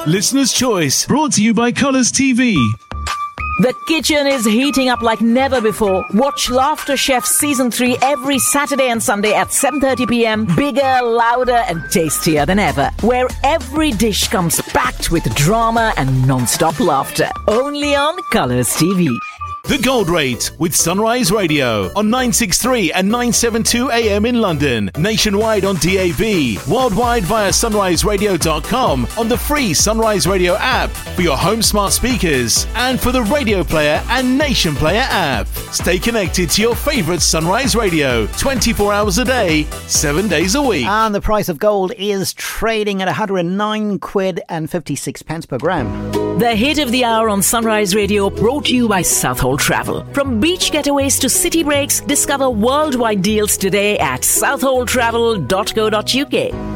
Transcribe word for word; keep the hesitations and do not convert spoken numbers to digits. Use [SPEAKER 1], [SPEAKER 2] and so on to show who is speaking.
[SPEAKER 1] Listener's Choice, brought to you by Colours T V.
[SPEAKER 2] The kitchen is heating up like never before. Watch Laughter Chef Season three every Saturday and Sunday at seven thirty p.m. Bigger, louder and tastier than ever. Where every dish comes packed with drama and non-stop laughter. Only on Colours T V.
[SPEAKER 1] The Gold Rate with Sunrise Radio on nine sixty-three and nine seventy-two A M in London, nationwide on D A B, worldwide via sunrise radio dot com, on the free Sunrise Radio app for your home smart speakers, and for the Radio Player and Nation Player app. Stay connected to your favourite Sunrise Radio twenty-four hours a day, seven days a week.
[SPEAKER 3] And the price of gold is trading at one hundred nine quid and fifty-six pence per gram.
[SPEAKER 2] The hit of the hour on Sunrise Radio, brought to you by Southhold Travel. From beach getaways to city breaks, discover worldwide deals today at southhold travel dot co dot uk.